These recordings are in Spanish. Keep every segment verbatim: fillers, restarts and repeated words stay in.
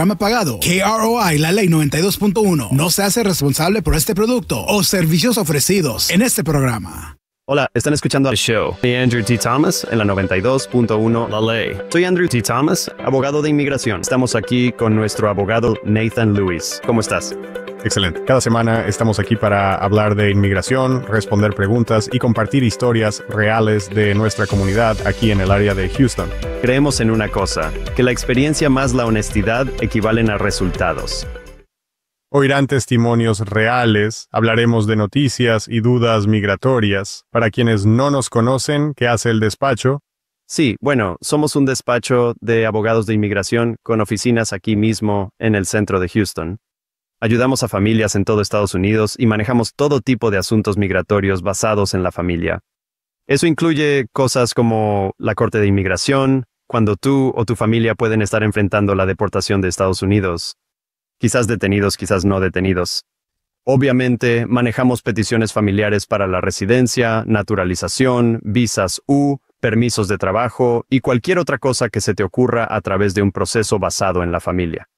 programa pagado. K R O I, la ley noventa y dos punto uno, no se hace responsable por este producto o servicios ofrecidos en este programa. Hola, están escuchando el show de Andrew T. Thomas en la noventa y dos punto uno La Ley. Soy Andrew T. Thomas, abogado de inmigración. Estamos aquí con nuestro abogado Nathan Lewis. ¿Cómo estás? Excelente. Cada semana estamos aquí para hablar de inmigración, responder preguntas y compartir historias reales de nuestra comunidad aquí en el área de Houston. Creemos en una cosa, que la experiencia más la honestidad equivalen a resultados. Oirán testimonios reales, hablaremos de noticias y dudas migratorias. Para quienes no nos conocen, ¿qué hace el despacho? Sí, bueno, somos un despacho de abogados de inmigración con oficinas aquí mismo en el centro de Houston. Ayudamos a familias en todo Estados Unidos y manejamos todo tipo de asuntos migratorios basados en la familia. Eso incluye cosas como la Corte de Inmigración, cuando tú o tu familia pueden estar enfrentando la deportación de Estados Unidos. Quizás detenidos, quizás no detenidos. Obviamente, manejamos peticiones familiares para la residencia, naturalización, visas U, permisos de trabajo y cualquier otra cosa que se te ocurra a través de un proceso basado en la familia.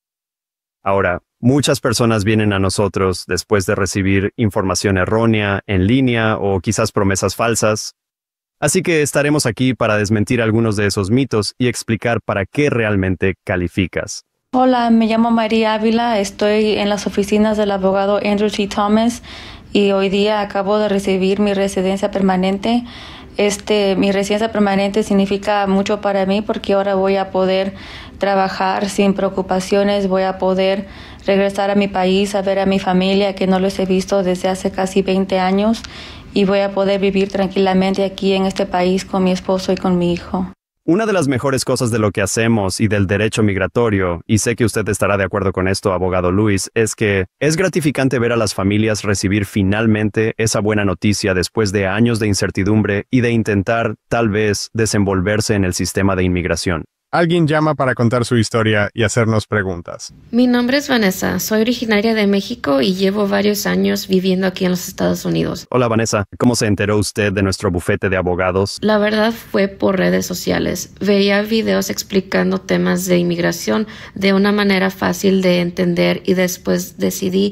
Ahora, muchas personas vienen a nosotros después de recibir información errónea, en línea o quizás promesas falsas. Así que estaremos aquí para desmentir algunos de esos mitos y explicar para qué realmente calificas. Hola, me llamo María Ávila, estoy en las oficinas del abogado Andrew T. Thomas y hoy día acabo de recibir mi residencia permanente. Este, mi residencia permanente significa mucho para mí porque ahora voy a poder trabajar sin preocupaciones, voy a poder regresar a mi país, a ver a mi familia que no los he visto desde hace casi veinte años y voy a poder vivir tranquilamente aquí en este país con mi esposo y con mi hijo. Una de las mejores cosas de lo que hacemos y del derecho migratorio, y sé que usted estará de acuerdo con esto, abogado Luis, es que es gratificante ver a las familias recibir finalmente esa buena noticia después de años de incertidumbre y de intentar, tal vez, desenvolverse en el sistema de inmigración. Alguien llama para contar su historia y hacernos preguntas. Mi nombre es Vanessa, soy originaria de México y llevo varios años viviendo aquí en los Estados Unidos. Hola Vanessa, ¿cómo se enteró usted de nuestro bufete de abogados? La verdad fue por redes sociales. Veía videos explicando temas de inmigración de una manera fácil de entender y después decidí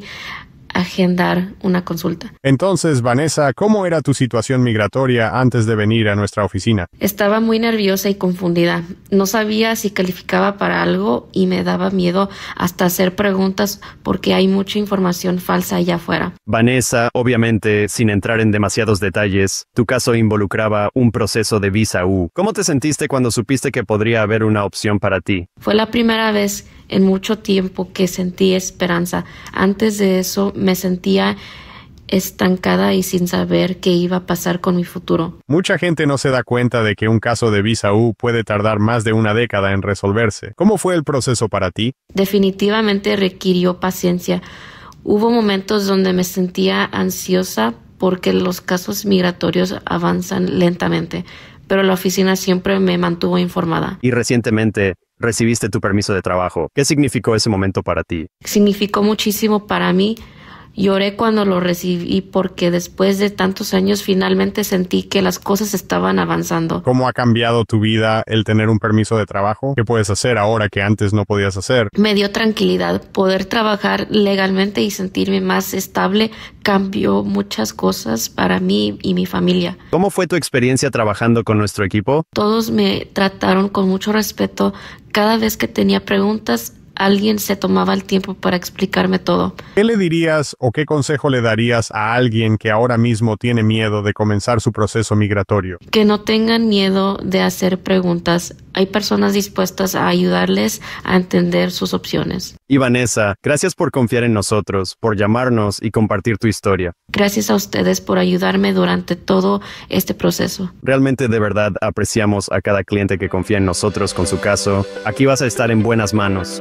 agendar una consulta. Entonces, Vanessa, ¿cómo era tu situación migratoria antes de venir a nuestra oficina? Estaba muy nerviosa y confundida. No sabía si calificaba para algo y me daba miedo hasta hacer preguntas porque hay mucha información falsa allá afuera. Vanessa, obviamente, sin entrar en demasiados detalles, tu caso involucraba un proceso de visa U. ¿Cómo te sentiste cuando supiste que podría haber una opción para ti? Fue la primera vez en mucho tiempo que sentí esperanza. Antes de eso me sentía estancada y sin saber qué iba a pasar con mi futuro. Mucha gente no se da cuenta de que un caso de visa U puede tardar más de una década en resolverse. ¿Cómo fue el proceso para ti? Definitivamente requirió paciencia. Hubo momentos donde me sentía ansiosa porque los casos migratorios avanzan lentamente, pero la oficina siempre me mantuvo informada. Y recientemente recibiste tu permiso de trabajo. ¿Qué significó ese momento para ti? Significó muchísimo para mí. Lloré cuando lo recibí porque después de tantos años finalmente sentí que las cosas estaban avanzando. ¿Cómo ha cambiado tu vida el tener un permiso de trabajo? ¿Qué puedes hacer ahora que antes no podías hacer? Me dio tranquilidad. Poder trabajar legalmente y sentirme más estable cambió muchas cosas para mí y mi familia. ¿Cómo fue tu experiencia trabajando con nuestro equipo? Todos me trataron con mucho respeto. Cada vez que tenía preguntas, alguien se tomaba el tiempo para explicarme todo. ¿Qué le dirías o qué consejo le darías a alguien que ahora mismo tiene miedo de comenzar su proceso migratorio? Que no tengan miedo de hacer preguntas. Hay personas dispuestas a ayudarles a entender sus opciones. Y Vanessa, gracias por confiar en nosotros, por llamarnos y compartir tu historia. Gracias a ustedes por ayudarme durante todo este proceso. Realmente de verdad apreciamos a cada cliente que confía en nosotros con su caso. Aquí vas a estar en buenas manos.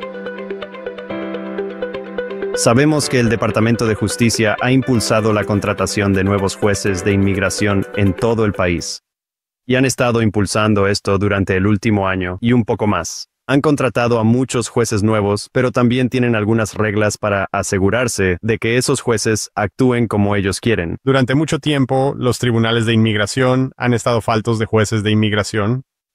Sabemos que el Departamento de Justicia ha impulsado la contratación de nuevos jueces de inmigración en todo el país. Y han estado impulsando esto durante el último año y un poco más. Han contratado a muchos jueces nuevos, pero también tienen algunas reglas para asegurarse de que esos jueces actúen como ellos quieren. Durante mucho tiempo, los tribunales de inmigración han estado faltos de jueces de inmigración.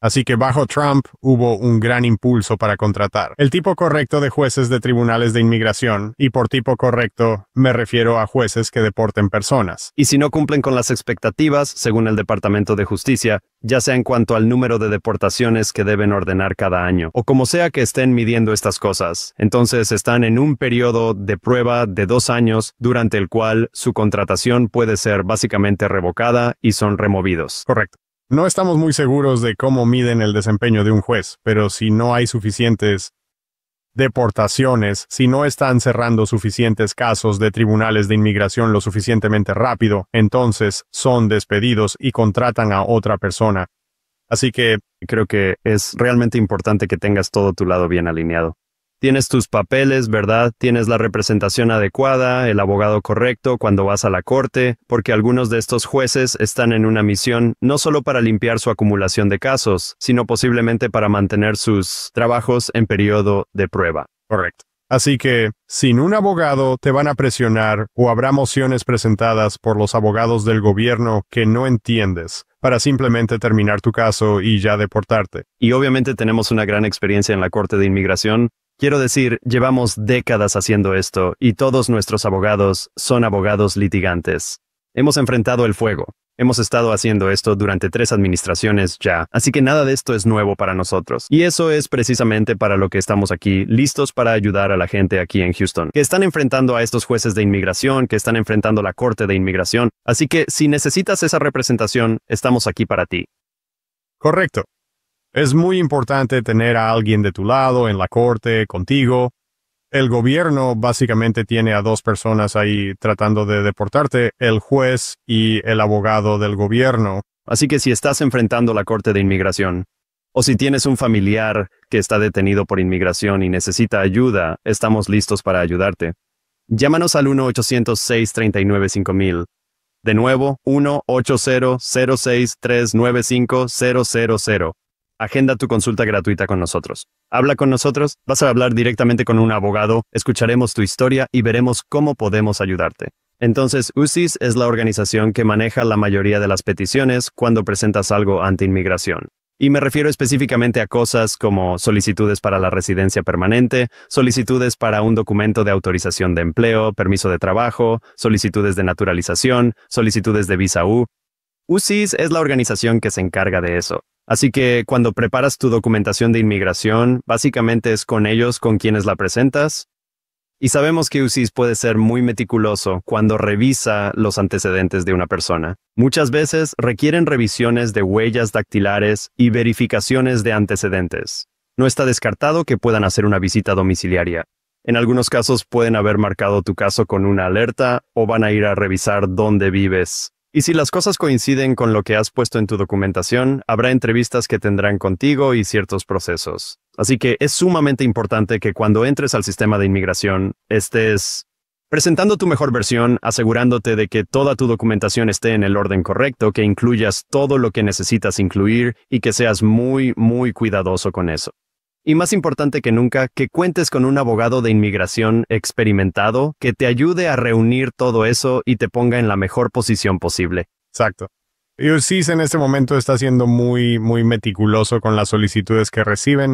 Así que bajo Trump hubo un gran impulso para contratar el tipo correcto de jueces de tribunales de inmigración, y por tipo correcto me refiero a jueces que deporten personas. Y si no cumplen con las expectativas, según el Departamento de Justicia, ya sea en cuanto al número de deportaciones que deben ordenar cada año, o como sea que estén midiendo estas cosas, entonces están en un periodo de prueba de dos años durante el cual su contratación puede ser básicamente revocada y son removidos. Correcto. No estamos muy seguros de cómo miden el desempeño de un juez, pero si no hay suficientes deportaciones, si no están cerrando suficientes casos de tribunales de inmigración lo suficientemente rápido, entonces son despedidos y contratan a otra persona. Así que creo que es realmente importante que tengas todo tu lado bien alineado. Tienes tus papeles, ¿verdad? Tienes la representación adecuada, el abogado correcto cuando vas a la corte, porque algunos de estos jueces están en una misión no solo para limpiar su acumulación de casos, sino posiblemente para mantener sus trabajos en periodo de prueba. Correcto. Así que, sin un abogado, te van a presionar o habrá mociones presentadas por los abogados del gobierno que no entiendes, para simplemente terminar tu caso y ya deportarte. Y obviamente tenemos una gran experiencia en la Corte de Inmigración. Quiero decir, llevamos décadas haciendo esto y todos nuestros abogados son abogados litigantes. Hemos enfrentado el fuego. Hemos estado haciendo esto durante tres administraciones ya, así que nada de esto es nuevo para nosotros. Y eso es precisamente para lo que estamos aquí, listos para ayudar a la gente aquí en Houston, que están enfrentando a estos jueces de inmigración, que están enfrentando la Corte de Inmigración. Así que si necesitas esa representación, estamos aquí para ti. Correcto. Es muy importante tener a alguien de tu lado en la corte, contigo. El gobierno básicamente tiene a dos personas ahí tratando de deportarte, el juez y el abogado del gobierno. Así que si estás enfrentando la Corte de Inmigración, o si tienes un familiar que está detenido por inmigración y necesita ayuda, estamos listos para ayudarte. Llámanos al uno ochocientos, seis tres nueve, cinco mil. De nuevo, uno ochocientos, cero seis tres nueve cinco cero cero cero. Agenda tu consulta gratuita con nosotros. Habla con nosotros, vas a hablar directamente con un abogado, escucharemos tu historia y veremos cómo podemos ayudarte. Entonces, U C I S es la organización que maneja la mayoría de las peticiones cuando presentas algo ante inmigración. Y me refiero específicamente a cosas como solicitudes para la residencia permanente, solicitudes para un documento de autorización de empleo, permiso de trabajo, solicitudes de naturalización, solicitudes de visa U. U C I S es la organización que se encarga de eso. Así que cuando preparas tu documentación de inmigración, básicamente es con ellos con quienes la presentas. Y sabemos que U C I S puede ser muy meticuloso cuando revisa los antecedentes de una persona. Muchas veces requieren revisiones de huellas dactilares y verificaciones de antecedentes. No está descartado que puedan hacer una visita domiciliaria. En algunos casos pueden haber marcado tu caso con una alerta o van a ir a revisar dónde vives. Y si las cosas coinciden con lo que has puesto en tu documentación, habrá entrevistas que tendrán contigo y ciertos procesos. Así que es sumamente importante que cuando entres al sistema de inmigración, estés presentando tu mejor versión, asegurándote de que toda tu documentación esté en el orden correcto, que incluyas todo lo que necesitas incluir y que seas muy, muy cuidadoso con eso. Y más importante que nunca, que cuentes con un abogado de inmigración experimentado que te ayude a reunir todo eso y te ponga en la mejor posición posible. Exacto. U C I S en este momento está siendo muy, muy meticuloso con las solicitudes que reciben.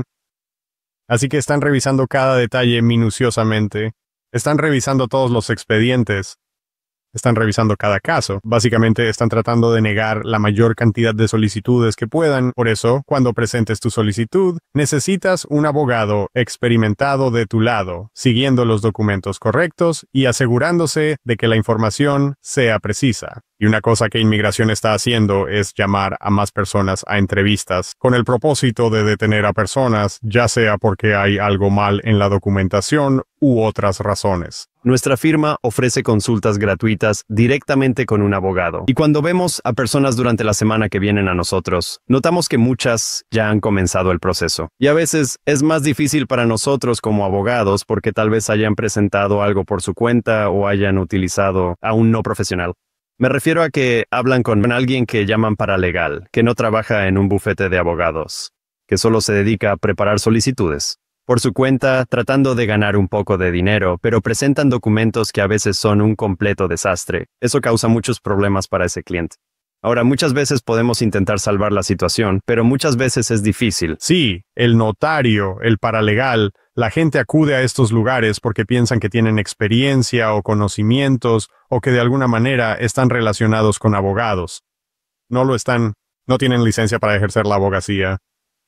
Así que están revisando cada detalle minuciosamente. Están revisando todos los expedientes. Están revisando cada caso. Básicamente están tratando de negar la mayor cantidad de solicitudes que puedan. Por eso, cuando presentes tu solicitud, necesitas un abogado experimentado de tu lado, siguiendo los documentos correctos y asegurándose de que la información sea precisa. Y una cosa que Inmigración está haciendo es llamar a más personas a entrevistas con el propósito de detener a personas, ya sea porque hay algo mal en la documentación u otras razones. Nuestra firma ofrece consultas gratuitas directamente con un abogado. Y cuando vemos a personas durante la semana que vienen a nosotros, notamos que muchas ya han comenzado el proceso. Y a veces es más difícil para nosotros como abogados porque tal vez hayan presentado algo por su cuenta o hayan utilizado a un no profesional. Me refiero a que hablan con alguien que llaman paralegal, que no trabaja en un bufete de abogados, que solo se dedica a preparar solicitudes por su cuenta, tratando de ganar un poco de dinero, pero presentan documentos que a veces son un completo desastre. Eso causa muchos problemas para ese cliente. Ahora, muchas veces podemos intentar salvar la situación, pero muchas veces es difícil. Sí, el notario, el paralegal, la gente acude a estos lugares porque piensan que tienen experiencia o conocimientos o que de alguna manera están relacionados con abogados. No lo están, no tienen licencia para ejercer la abogacía.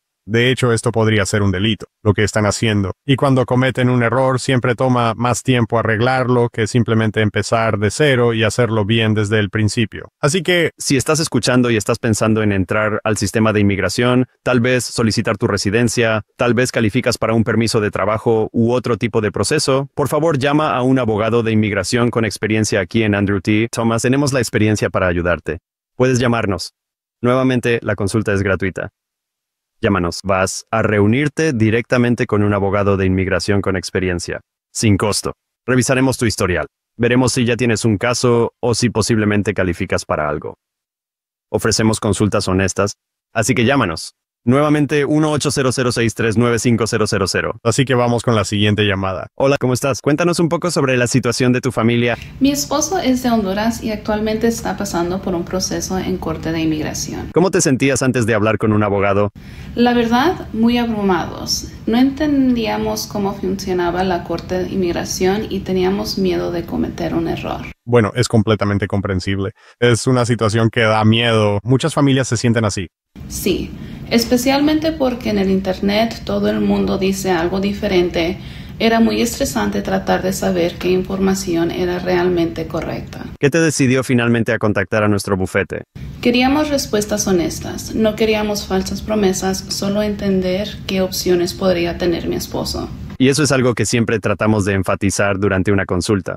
De hecho, esto podría ser un delito, lo que están haciendo. Y cuando cometen un error, siempre toma más tiempo arreglarlo que simplemente empezar de cero y hacerlo bien desde el principio. Así que, Si estás escuchando y estás pensando en entrar al sistema de inmigración, tal vez solicitar tu residencia, tal vez calificas para un permiso de trabajo u otro tipo de proceso, por favor llama a un abogado de inmigración con experiencia aquí en Andrew T. Thomas. Tenemos la experiencia para ayudarte. Puedes llamarnos. Nuevamente, la consulta es gratuita. Llámanos. Vas a reunirte directamente con un abogado de inmigración con experiencia, sin costo. Revisaremos tu historial. Veremos si ya tienes un caso o si posiblemente calificas para algo. Ofrecemos consultas honestas, así que llámanos. Nuevamente uno ocho cero cero seis tres nueve cinco cero cero cero. así que vamos con la siguiente llamada. Hola, ¿cómo estás? Cuéntanos un poco sobre la situación de tu familia. Mi esposo es de Honduras y actualmente está pasando por un proceso en corte de inmigración. ¿Cómo te sentías antes de hablar con un abogado? La verdad, muy abrumados. No entendíamos cómo funcionaba la corte de inmigración y teníamos miedo de cometer un error. Bueno, es completamente comprensible. Es una situación que da miedo. Muchas familias se sienten así. Sí, especialmente porque en el internet todo el mundo dice algo diferente. Era muy estresante tratar de saber qué información era realmente correcta. ¿Qué te decidió finalmente a contactar a nuestro bufete? Queríamos respuestas honestas, no queríamos falsas promesas, solo entender qué opciones podría tener mi esposo. Y eso es algo que siempre tratamos de enfatizar durante una consulta.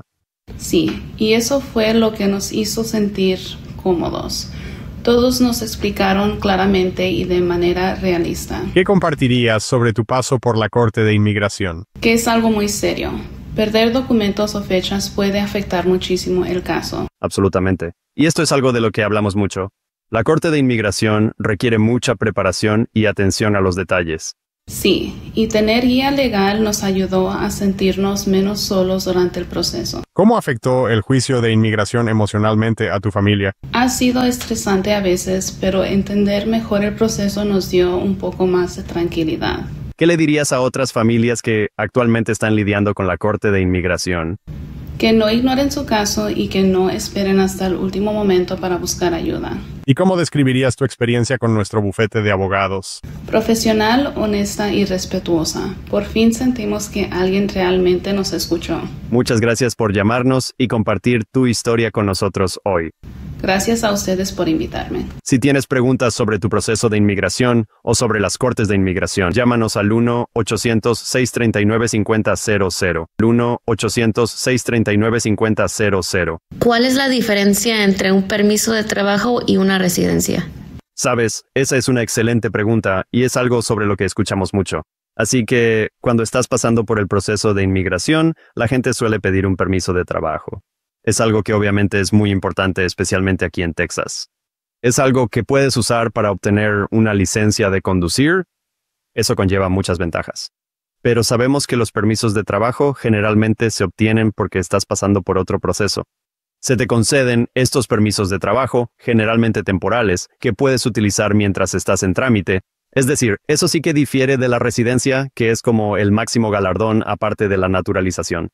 Sí, y eso fue lo que nos hizo sentir cómodos. Todos nos explicaron claramente y de manera realista. ¿Qué compartirías sobre tu paso por la Corte de Inmigración? Que es algo muy serio. Perder documentos o fechas puede afectar muchísimo el caso. Absolutamente. Y esto es algo de lo que hablamos mucho. La Corte de Inmigración requiere mucha preparación y atención a los detalles. Sí, y tener guía legal nos ayudó a sentirnos menos solos durante el proceso. ¿Cómo afectó el juicio de inmigración emocionalmente a tu familia? Ha sido estresante a veces, pero entender mejor el proceso nos dio un poco más de tranquilidad. ¿Qué le dirías a otras familias que actualmente están lidiando con la Corte de Inmigración? Que no ignoren su caso y que no esperen hasta el último momento para buscar ayuda. ¿Y cómo describirías tu experiencia con nuestro bufete de abogados? Profesional, honesta y respetuosa. Por fin sentimos que alguien realmente nos escuchó. Muchas gracias por llamarnos y compartir tu historia con nosotros hoy. Gracias a ustedes por invitarme. Si tienes preguntas sobre tu proceso de inmigración o sobre las cortes de inmigración, llámanos al uno ochocientos seis tres nueve cinco cero cero cero. uno ochocientos seis tres nueve cinco cero cero cero. ¿Cuál es la diferencia entre un permiso de trabajo y una residencia? Sabes, esa es una excelente pregunta y es algo sobre lo que escuchamos mucho. Así que, cuando estás pasando por el proceso de inmigración, la gente suele pedir un permiso de trabajo. Es algo que obviamente es muy importante, especialmente aquí en Texas. Es algo que puedes usar para obtener una licencia de conducir. Eso conlleva muchas ventajas. Pero sabemos que los permisos de trabajo generalmente se obtienen porque estás pasando por otro proceso. Se te conceden estos permisos de trabajo, generalmente temporales, que puedes utilizar mientras estás en trámite. Es decir, eso sí que difiere de la residencia, que es como el máximo galardón aparte de la naturalización.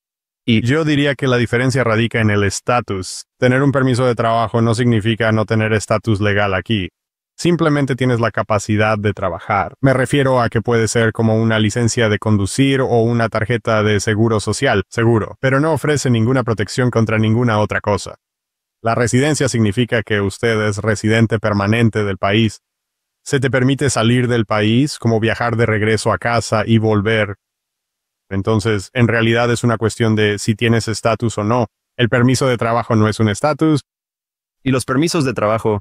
Y yo diría que la diferencia radica en el estatus. Tener un permiso de trabajo no significa no tener estatus legal aquí. Simplemente tienes la capacidad de trabajar. Me refiero a que puede ser como una licencia de conducir o una tarjeta de seguro social, seguro, pero no ofrece ninguna protección contra ninguna otra cosa. La residencia significa que usted es residente permanente del país. Se te permite salir del país, como viajar de regreso a casa y volver. Entonces, en realidad es una cuestión de si tienes estatus o no. El permiso de trabajo no es un estatus. Y los permisos de trabajo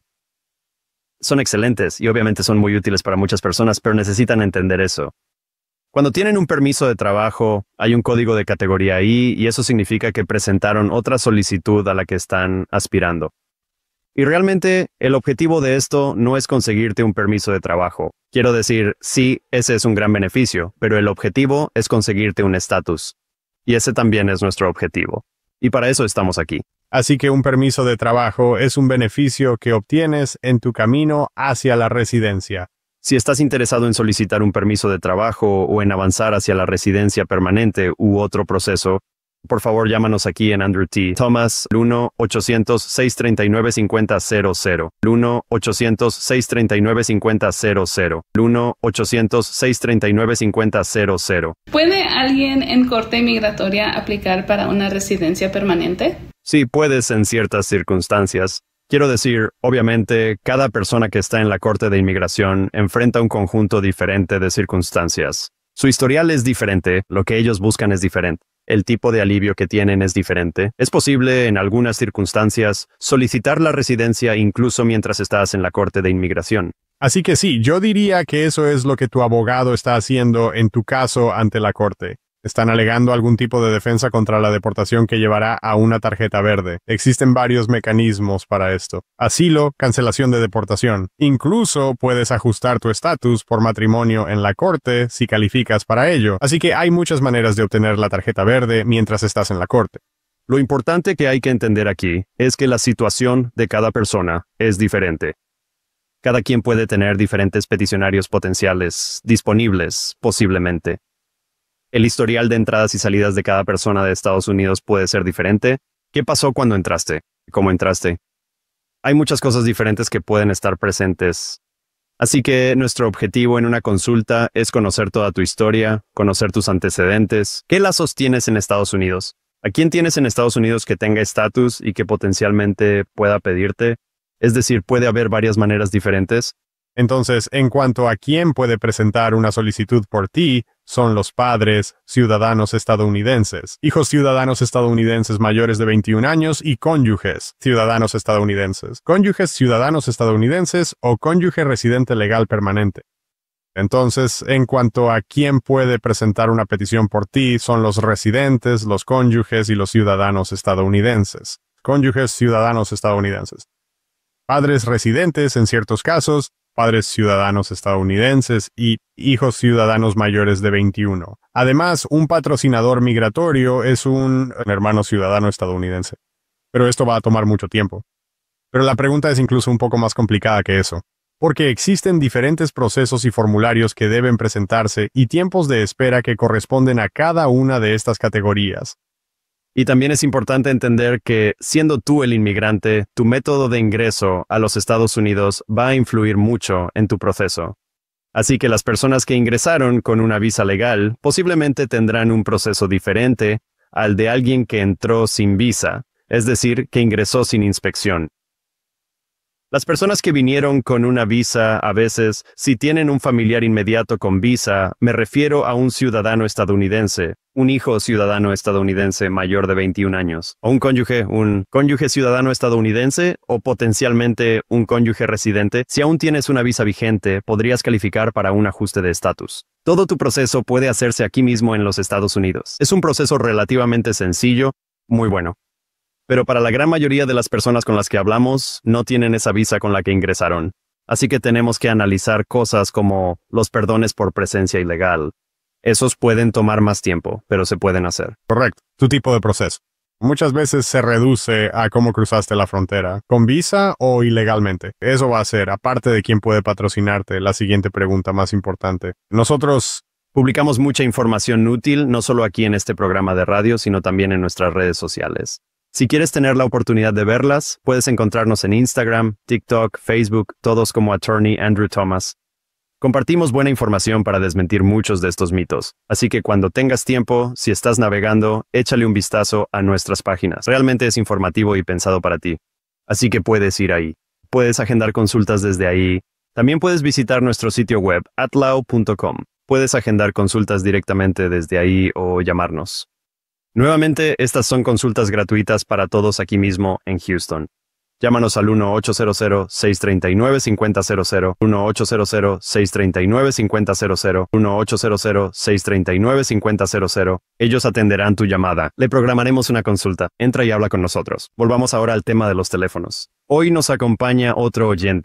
son excelentes y obviamente son muy útiles para muchas personas, pero necesitan entender eso. Cuando tienen un permiso de trabajo, hay un código de categoría I y eso significa que presentaron otra solicitud a la que están aspirando. Y realmente, el objetivo de esto no es conseguirte un permiso de trabajo. Quiero decir, sí, ese es un gran beneficio, pero el objetivo es conseguirte un estatus. Y ese también es nuestro objetivo. Y para eso estamos aquí. Así que un permiso de trabajo es un beneficio que obtienes en tu camino hacia la residencia. Si estás interesado en solicitar un permiso de trabajo o en avanzar hacia la residencia permanente u otro proceso, por favor llámanos aquí en Andrew T. Thomas uno ochocientos, seiscientos treinta y nueve, cincuenta cero cero, uno ochocientos, seiscientos treinta y nueve, cincuenta cero cero, uno ochocientos, seiscientos treinta y nueve, cincuenta cero cero. ¿Puede alguien en corte migratoria aplicar para una residencia permanente? Sí, puedes en ciertas circunstancias. Quiero decir, obviamente, cada persona que está en la Corte de Inmigración enfrenta un conjunto diferente de circunstancias. Su historial es diferente, lo que ellos buscan es diferente. El tipo de alivio que tienen es diferente. Es posible, en algunas circunstancias, solicitar la residencia incluso mientras estás en la Corte de Inmigración. Así que sí, yo diría que eso es lo que tu abogado está haciendo en tu caso ante la corte. Están alegando algún tipo de defensa contra la deportación que llevará a una tarjeta verde. Existen varios mecanismos para esto. Asilo, cancelación de deportación. Incluso puedes ajustar tu estatus por matrimonio en la corte si calificas para ello. Así que hay muchas maneras de obtener la tarjeta verde mientras estás en la corte. Lo importante que hay que entender aquí es que la situación de cada persona es diferente. Cada quien puede tener diferentes peticionarios potenciales disponibles, posiblemente. El historial de entradas y salidas de cada persona de Estados Unidos puede ser diferente. ¿Qué pasó cuando entraste? ¿Cómo entraste? Hay muchas cosas diferentes que pueden estar presentes. Así que nuestro objetivo en una consulta es conocer toda tu historia, conocer tus antecedentes. ¿Qué lazos tienes en Estados Unidos? ¿A quién tienes en Estados Unidos que tenga estatus y que potencialmente pueda pedirte? Es decir, puede haber varias maneras diferentes. Entonces, en cuanto a quién puede presentar una solicitud por ti, son los padres ciudadanos estadounidenses, hijos ciudadanos estadounidenses mayores de veintiún años y cónyuges ciudadanos estadounidenses, cónyuges ciudadanos estadounidenses o cónyuge residente legal permanente. Entonces, en cuanto a quién puede presentar una petición por ti, son los residentes, los cónyuges y los ciudadanos estadounidenses. Cónyuges ciudadanos estadounidenses. Padres residentes en ciertos casos, padres ciudadanos estadounidenses y hijos ciudadanos mayores de veintiuno. Además, un patrocinador migratorio es un hermano ciudadano estadounidense. Pero esto va a tomar mucho tiempo. Pero la pregunta es incluso un poco más complicada que eso, porque existen diferentes procesos y formularios que deben presentarse y tiempos de espera que corresponden a cada una de estas categorías. Y también es importante entender que, siendo tú el inmigrante, tu método de ingreso a los Estados Unidos va a influir mucho en tu proceso. Así que las personas que ingresaron con una visa legal posiblemente tendrán un proceso diferente al de alguien que entró sin visa, es decir, que ingresó sin inspección. Las personas que vinieron con una visa, a veces, si tienen un familiar inmediato con visa, me refiero a un ciudadano estadounidense, un hijo ciudadano estadounidense mayor de veintiún años, o un cónyuge, un cónyuge ciudadano estadounidense, o potencialmente un cónyuge residente. Si aún tienes una visa vigente, podrías calificar para un ajuste de estatus. Todo tu proceso puede hacerse aquí mismo en los Estados Unidos. Es un proceso relativamente sencillo, muy bueno. Pero para la gran mayoría de las personas con las que hablamos, no tienen esa visa con la que ingresaron. Así que tenemos que analizar cosas como los perdones por presencia ilegal. Esos pueden tomar más tiempo, pero se pueden hacer. Correcto, tu tipo de proceso. Muchas veces se reduce a cómo cruzaste la frontera, con visa o ilegalmente. Eso va a ser, aparte de quién puede patrocinarte, la siguiente pregunta más importante. Nosotros publicamos mucha información útil, no solo aquí en este programa de radio, sino también en nuestras redes sociales. Si quieres tener la oportunidad de verlas, puedes encontrarnos en Instagram, TikTok, Facebook, todos como Attorney Andrew Thomas. Compartimos buena información para desmentir muchos de estos mitos, así que cuando tengas tiempo, si estás navegando, échale un vistazo a nuestras páginas. Realmente es informativo y pensado para ti, así que puedes ir ahí. Puedes agendar consultas desde ahí. También puedes visitar nuestro sitio web, atlaw punto com. Puedes agendar consultas directamente desde ahí o llamarnos. Nuevamente, estas son consultas gratuitas para todos aquí mismo en Houston. Llámanos al uno ochocientos, seiscientos treinta y nueve, cincuenta cero cero, uno ochocientos, seiscientos treinta y nueve, cincuenta cero cero, uno ochocientos, seiscientos treinta y nueve, cincuenta cero cero. Ellos atenderán tu llamada. Le programaremos una consulta. Entra y habla con nosotros. Volvamos ahora al tema de los teléfonos. Hoy nos acompaña otro oyente.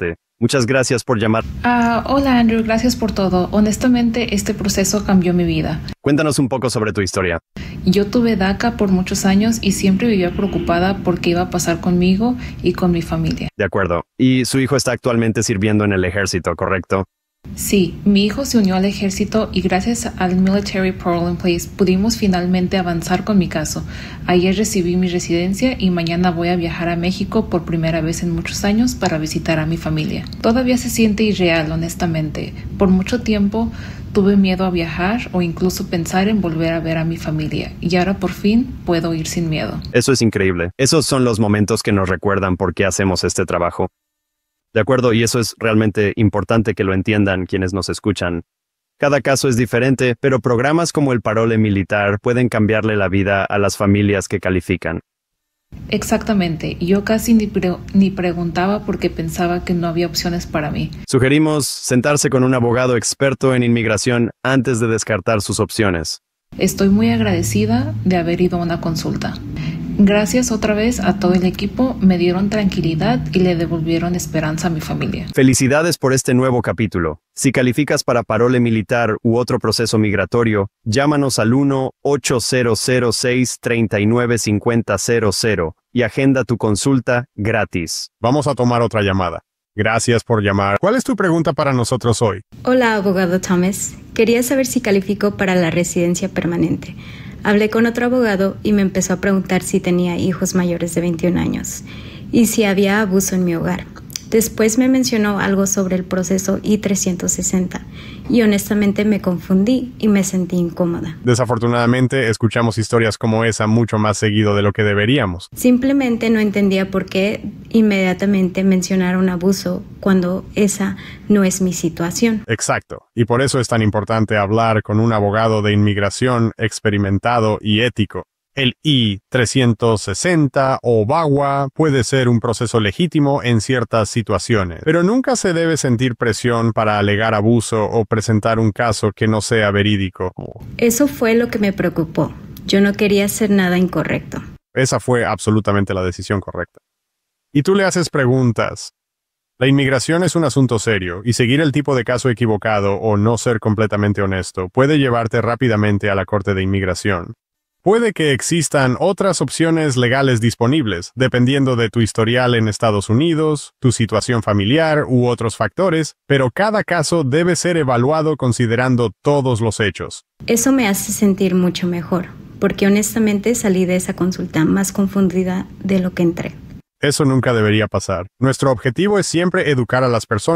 Muchas gracias por llamar. Ah, hola Andrew, gracias por todo. Honestamente, este proceso cambió mi vida. Cuéntanos un poco sobre tu historia. Yo tuve DACA por muchos años y siempre vivía preocupada por qué iba a pasar conmigo y con mi familia. De acuerdo. Y su hijo está actualmente sirviendo en el ejército, ¿correcto? Sí, mi hijo se unió al ejército y gracias al Military Parole in Place pudimos finalmente avanzar con mi caso. Ayer recibí mi residencia y mañana voy a viajar a México por primera vez en muchos años para visitar a mi familia. Todavía se siente irreal, honestamente. Por mucho tiempo tuve miedo a viajar o incluso pensar en volver a ver a mi familia y ahora por fin puedo ir sin miedo. Eso es increíble. Esos son los momentos que nos recuerdan por qué hacemos este trabajo. De acuerdo, y eso es realmente importante que lo entiendan quienes nos escuchan. Cada caso es diferente, pero programas como el Parole Militar pueden cambiarle la vida a las familias que califican. Exactamente. Yo casi ni, pre- ni preguntaba porque pensaba que no había opciones para mí. Sugerimos sentarse con un abogado experto en inmigración antes de descartar sus opciones. Estoy muy agradecida de haber ido a una consulta. Gracias otra vez a todo el equipo, me dieron tranquilidad y le devolvieron esperanza a mi familia. Felicidades por este nuevo capítulo. Si calificas para parole militar u otro proceso migratorio, llámanos al uno ocho cero cero seis tres nueve cinco cero cero y agenda tu consulta gratis. Vamos a tomar otra llamada. Gracias por llamar. ¿Cuál es tu pregunta para nosotros hoy? Hola, abogado Thomas. Quería saber si califico para la residencia permanente. Hablé con otro abogado y me empezó a preguntar si tenía hijos mayores de veintiún años y si había abuso en mi hogar. Después me mencionó algo sobre el proceso I trescientos sesenta y honestamente me confundí y me sentí incómoda. Desafortunadamente, escuchamos historias como esa mucho más seguido de lo que deberíamos. Simplemente no entendía por qué inmediatamente mencionaron abuso cuando esa no es mi situación. Exacto. Y por eso es tan importante hablar con un abogado de inmigración experimentado y ético. El I trescientos sesenta o V A W A puede ser un proceso legítimo en ciertas situaciones, pero nunca se debe sentir presión para alegar abuso o presentar un caso que no sea verídico. Eso fue lo que me preocupó. Yo no quería hacer nada incorrecto. Esa fue absolutamente la decisión correcta. Y tú le haces preguntas. La inmigración es un asunto serio, y seguir el tipo de caso equivocado o no ser completamente honesto puede llevarte rápidamente a la Corte de Inmigración. Puede que existan otras opciones legales disponibles, dependiendo de tu historial en Estados Unidos, tu situación familiar u otros factores, pero cada caso debe ser evaluado considerando todos los hechos. Eso me hace sentir mucho mejor, porque honestamente salí de esa consulta más confundida de lo que entré. Eso nunca debería pasar. Nuestro objetivo es siempre educar a las personas